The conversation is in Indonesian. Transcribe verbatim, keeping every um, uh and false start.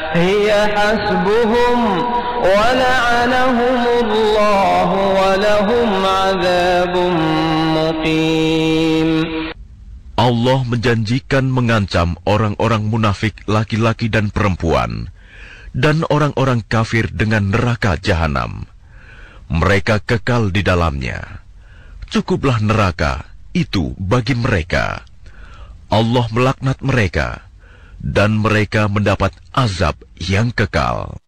هي حسبهم ولعنهم الله ولهم عذاب مقيم. Allah menjanjikan mengancam orang-orang munafik laki-laki dan perempuan dan orang-orang kafir dengan neraka jahanam. Mereka kekal di dalamnya. Cukuplah neraka itu bagi mereka. Allah melaknat mereka dan mereka mendapat azab yang kekal.